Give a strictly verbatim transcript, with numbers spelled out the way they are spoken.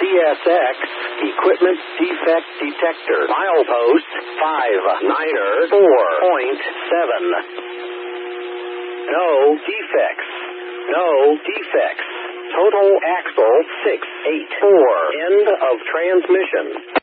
S X, Equipment Defect Detector. Milepost five niner four point seven. No defects. No defects. Total axle six eight four. End of transmission.